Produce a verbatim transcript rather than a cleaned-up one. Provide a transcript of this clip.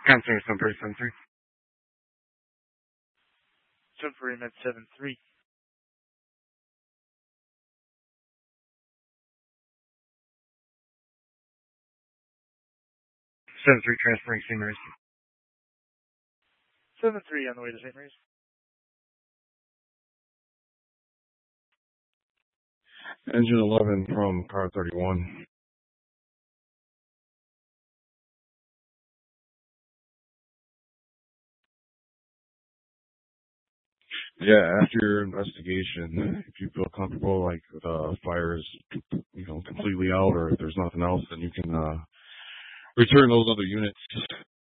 Counselor seven three seven three. seven three med seven three. seven three transferring Saint Mary's. seven three on the way to Saint Mary's. Engine eleven from car thirty-one. Yeah, after your investigation, if you feel comfortable, like the uh, fire is, you know, completely out, or if there's nothing else, then you can uh, return those other units